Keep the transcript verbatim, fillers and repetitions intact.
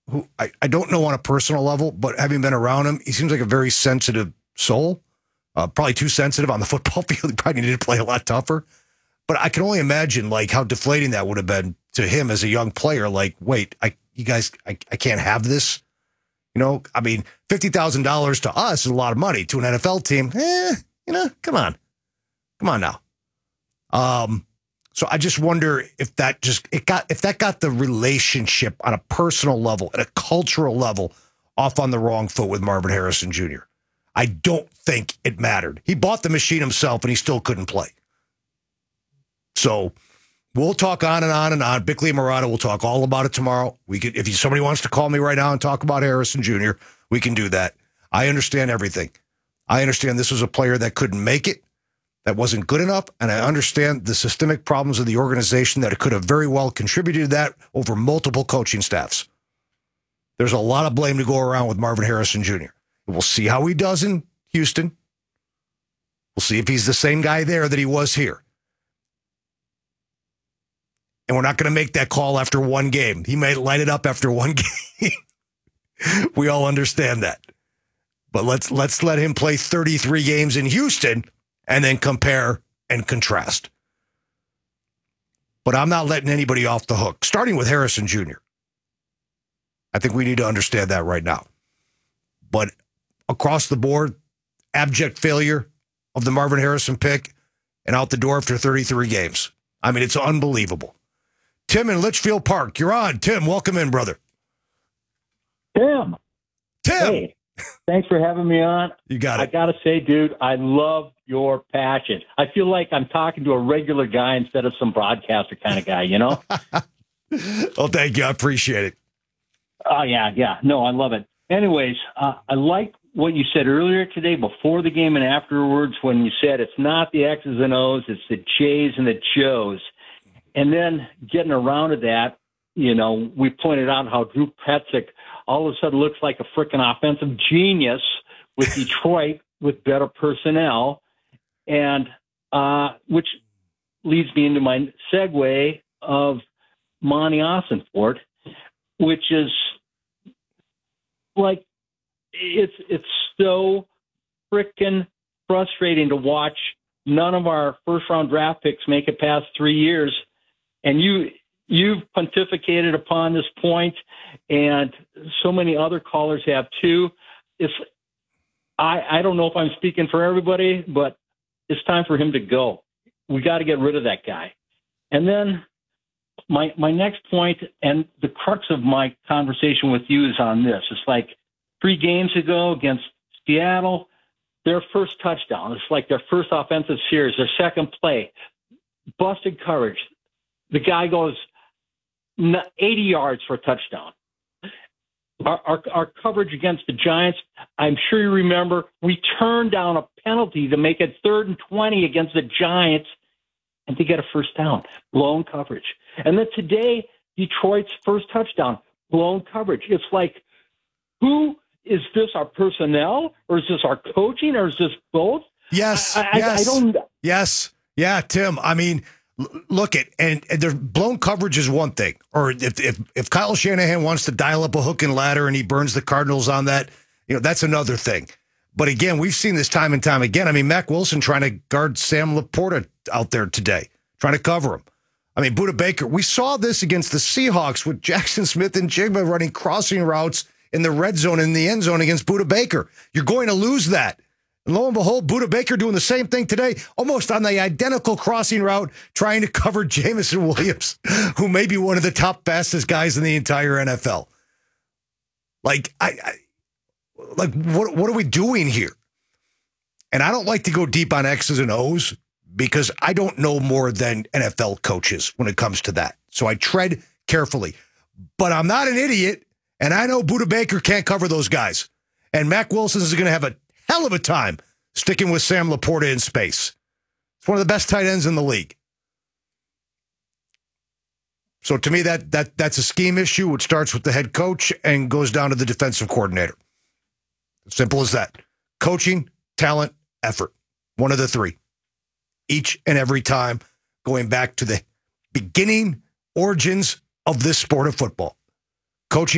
who I, I don't know on a personal level, but having been around him, he seems like a very sensitive soul. Uh, probably too sensitive on the football field. He probably needed to play a lot tougher. But I can only imagine like how deflating that would have been to him as a young player. Like, wait, I you guys, I, I can't have this. You know, I mean, fifty thousand dollars to us is a lot of money. To an N F L team, eh, you know, come on. Come on now. Um, so I just wonder if that just, it got, if that got the relationship on a personal level, at a cultural level, off on the wrong foot with Marvin Harrison Junior I don't think it mattered. He bought the machine himself and he still couldn't play. So we'll talk on and on and on. Bickley and Murata will talk all about it tomorrow. We could, if somebody wants to call me right now and talk about Harrison Junior, we can do that. I understand everything. I understand this was a player that couldn't make it, that wasn't good enough, and I understand the systemic problems of the organization that it could have very well contributed to that over multiple coaching staffs. There's a lot of blame to go around with Marvin Harrison Junior We'll see how he does in Houston. We'll see if he's the same guy there that he was here. And we're not going to make that call after one game. He may light it up after one game. We all understand that. But let's let's let him play thirty-three games in Houston and then compare and contrast. But I'm not letting anybody off the hook, starting with Harrison Junior I think we need to understand that right now. But across the board, abject failure of the Marvin Harrison pick and out the door after thirty-three games. I mean, it's unbelievable. Tim in Litchfield Park, you're on. Tim, welcome in, brother. Tim. Tim. Hey, thanks for having me on. You got it. I got to say, dude, I love your passion. I feel like I'm talking to a regular guy instead of some broadcaster kind of guy, you know? Well, thank you. I appreciate it. Oh, yeah, yeah. No, I love it. Anyways, uh, I like what you said earlier today before the game and afterwards when you said it's not the X's and O's, it's the J's and the Joes. And then getting around to that, you know, we pointed out how Drew Petzing all of a sudden looks like a freaking offensive genius with Detroit with better personnel, and uh, which leads me into my segue of Monty Ossenfort, which is like it's it's so freaking frustrating to watch none of our first round draft picks make it past three years. And you, you've pontificated upon this point, and so many other callers have too. It's, I, I don't know if I'm speaking for everybody, but it's time for him to go. We got to get rid of that guy. And then my my next point, and the crux of my conversation with you is on this. It's like three games ago against Seattle, their first touchdown. It's like their first offensive series, their second play, busted coverage. The guy goes eighty yards for a touchdown. Our, our, our coverage against the Giants, I'm sure you remember, we turned down a penalty to make it third and twenty against the Giants, and they get a first down, blown coverage. And then today, Detroit's first touchdown, blown coverage. It's like, who is this, our personnel, or is this our coaching, or is this both? Yes, I, I, yes, I don't. yes, yeah, Tim. I mean, look at and, and their blown coverage is one thing. Or if if if Kyle Shanahan wants to dial up a hook and ladder and he burns the Cardinals on that, you know, that's another thing. But again, we've seen this time and time again. I mean, Mack Wilson trying to guard Sam Laporta out there today, trying to cover him. I mean, Budda Baker. We saw this against the Seahawks with Jackson Smith and Jigba running crossing routes in the red zone in the end zone against Budda Baker. You're going to lose that. And lo and behold, Budda Baker doing the same thing today, almost on the identical crossing route, trying to cover Jameson Williams, who may be one of the top fastest guys in the entire N F L. Like, I, I like what what are we doing here? And I don't like to go deep on X's and O's because I don't know more than N F L coaches when it comes to that. So I tread carefully. But I'm not an idiot, and I know Budda Baker can't cover those guys. And Mack Wilson is going to have a hell of a time sticking with Sam Laporta in space. It's one of the best tight ends in the league. So to me, that that that's a scheme issue, which starts with the head coach and goes down to the defensive coordinator. Simple as that. Coaching, talent, effort. One of the three. Each and every time, going back to the beginning origins of this sport of football. Coaching.